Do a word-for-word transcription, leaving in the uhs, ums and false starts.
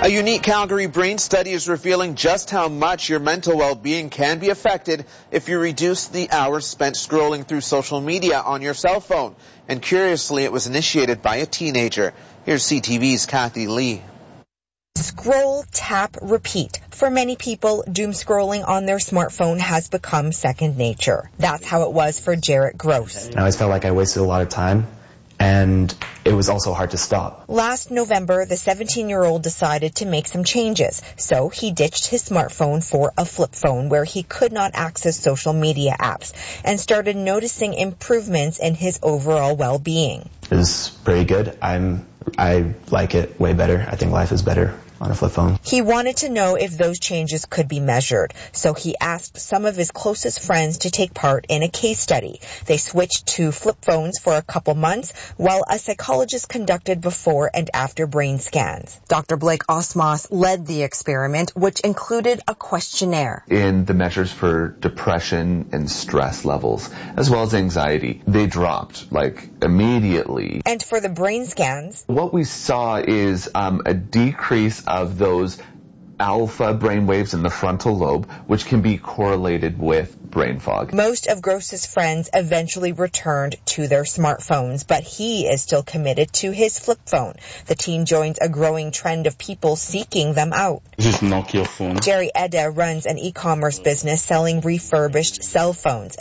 A unique Calgary brain study is revealing just how much your mental well-being can be affected if you reduce the hours spent scrolling through social media on your cell phone. And curiously, it was initiated by a teenager. Here's C T V's Kathy Lee. Scroll, tap, repeat. For many people, doom scrolling on their smartphone has become second nature. That's how it was for Jarrett Gross. I always felt like I wasted a lot of time, and it was also hard to stop. Last November, the seventeen-year-old decided to make some changes, so he ditched his smartphone for a flip phone where he could not access social media apps and started noticing improvements in his overall well-being. It's pretty good. I'm, I like it way better. I think life is better on a flip phone. He wanted to know if those changes could be measured, so he asked some of his closest friends to take part in a case study. They switched to flip phones for a couple months while a psychologist conducted before and after brain scans. Doctor Blake Osmos led the experiment, which included a questionnaire. In the measures for depression and stress levels, as well as anxiety, they dropped like immediately. And for the brain scans, what we saw is um, a decrease of those alpha brain waves in the frontal lobe, which can be correlated with brain fog. Most of Gross's friends eventually returned to their smartphones, but he is still committed to his flip phone. The teen joins a growing trend of people seeking them out. Just knock your phone. Jerry Edda runs an e-commerce business selling refurbished cell phones.